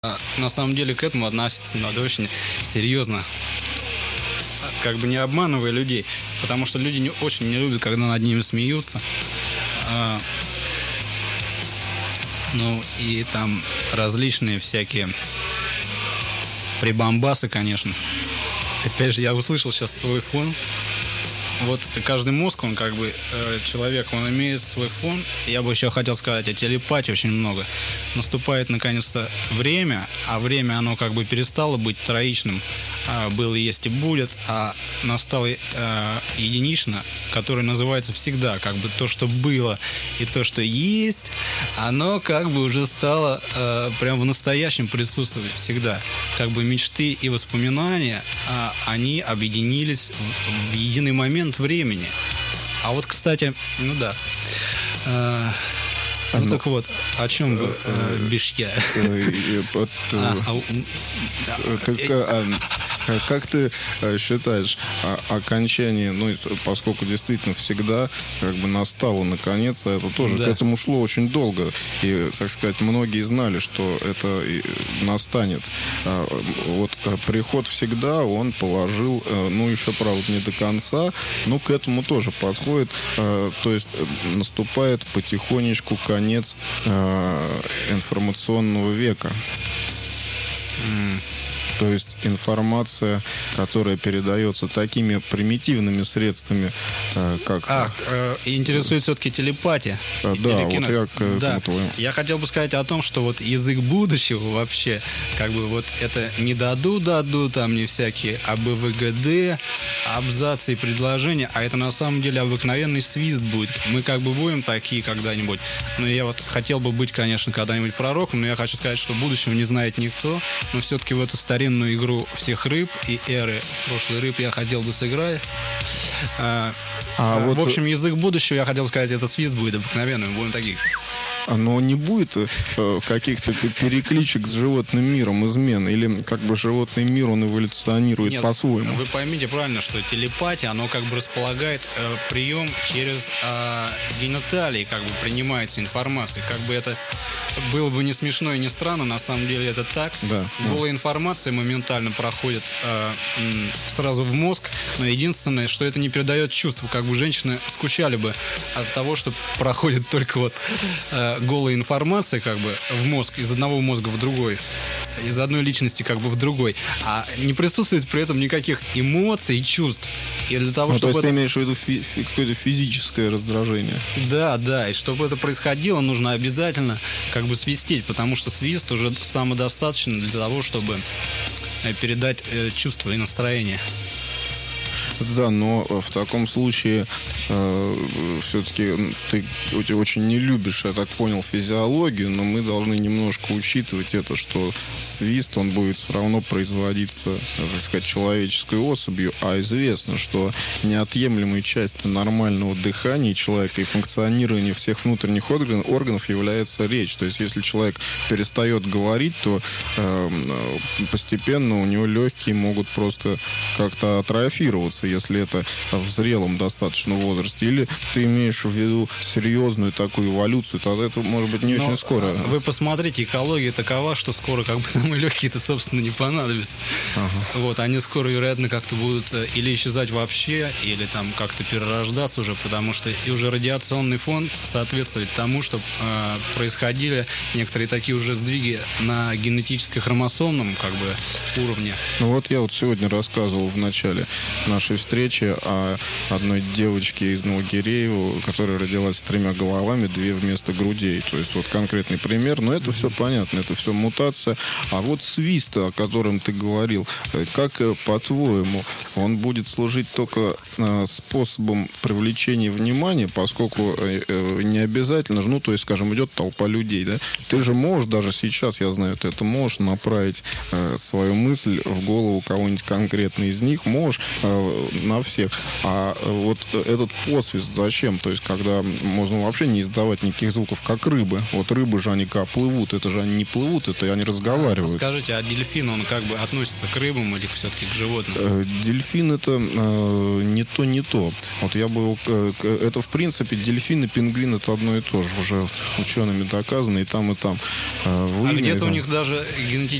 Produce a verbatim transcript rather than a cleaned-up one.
На самом деле к этому относится надо очень серьезно, как бы не обманывая людей, потому что люди не, очень не любят, когда над ними смеются. А, ну и там различные всякие прибамбасы, конечно. Опять же, я услышал сейчас твой фон. Вот каждый мозг, он как бы, э, человек, он имеет свой фон. Я бы еще хотел сказать о телепатии очень много. Наступает наконец-то время, а время, оно как бы перестало быть троичным. А, было, есть и будет, а настало э, единично, которое называется всегда. Как бы то, что было и то, что есть, оно как бы уже стало э, прям в настоящем присутствовать всегда. Как бы мечты и воспоминания, э, они объединились в, в единый момент времени. А вот, кстати, ну да. Э, ну, ну так вот, о чем бы э, бишь я? Как ты считаешь, окончание, ну, поскольку действительно всегда как бы настало наконец, а это тоже Да. к этому шло очень долго, и, так сказать, многие знали, что это настанет. Вот приход всегда, он положил, ну, еще, правда, не до конца, но к этому тоже подходит, то есть наступает потихонечку конец информационного века. Mm. То есть информация, которая передается такими примитивными средствами, как... А, э, интересует все-таки телепатия. А, да, вот я к да. этому твоему. Я хотел бы сказать о том, что вот язык будущего вообще, как бы вот это не даду-даду, там не всякие АБВГД, абзацы и предложения, а это на самом деле обыкновенный свист будет. Мы как бы будем такие когда-нибудь. Но я вот хотел бы быть, конечно, когда-нибудь пророком, но я хочу сказать, что будущего не знает никто, но все-таки в эту старинную игру всех рыб и эры прошлых рыб я хотел бы сыграть. А, а в вот... общем, язык будущего, я хотел сказать, это свист будет обыкновенный, мы будем такие. Но не будет э, каких-то перекличек с животным миром, измен? Или как бы животный мир, он эволюционирует Нет, по-своему? Вы поймите правильно, что телепатия, оно как бы располагает э, прием через э, гениталии, как бы принимается информация. Как бы это было бы не смешно и не странно, на самом деле это так. Да, Голая да. информация моментально проходит э, сразу в мозг, но единственное, что это не передает чувства. Как бы женщины скучали бы от того, что проходит только вот... Э, голая информация как бы в мозг, из одного мозга в другой, из одной личности как бы в другой, а не присутствует при этом никаких эмоций и чувств. И для того, ну, чтобы то есть это... ты имеешь в виду фи- какое-то физическое раздражение? Да, да, и чтобы это происходило, нужно обязательно как бы свистеть, потому что свист уже самодостаточно для того, чтобы передать э, чувства и настроение. Да, но в таком случае э, все-таки ты очень не любишь, я так понял, физиологию, но мы должны немножко учитывать это, что свист, он будет все равно производиться, так сказать, человеческой особью, а известно, что неотъемлемой частью нормального дыхания человека и функционирования всех внутренних орган, органов является речь. То есть, если человек перестает говорить, то э, постепенно у него легкие могут просто как-то атрофироваться, если это в зрелом достаточно возрасте, или ты имеешь в виду серьезную такую эволюцию, тогда это может быть не Но очень скоро. Вы посмотрите, экология такова, что скоро как бы нам и легкие-то, собственно, не понадобятся. Ага. Вот, они скоро, вероятно, как-то будут или исчезать вообще, или там как-то перерождаться уже, потому что и уже радиационный фон соответствует тому, что э, происходили некоторые такие уже сдвиги на генетически-хромосомном как бы уровне. Ну вот я вот сегодня рассказывал в начале нашей встречи о одной девочке из Новогиреева, которая родилась с тремя головами, две вместо грудей. То есть вот конкретный пример. Но это все понятно, это все мутация. А вот свист, о котором ты говорил, как, по-твоему, он будет служить только способом привлечения внимания, поскольку не обязательно, ну, то есть, скажем, идет толпа людей, да? Ты же можешь, даже сейчас, я знаю, ты это можешь направить свою мысль в голову кого-нибудь конкретно из них, можешь на всех. А вот этот посвист зачем? То есть, когда можно вообще не издавать никаких звуков, как рыбы. Вот рыбы же они как плывут, это же они не плывут, это они разговаривают. Скажите, а дельфин, он как бы относится к рыбам или все-таки к животным? Дельфин это э, не то, не то. Вот я бы... Э, это, в принципе, дельфин и пингвин это одно и то же. Уже учеными доказано и там, и там. Э, а где-то у них даже генетически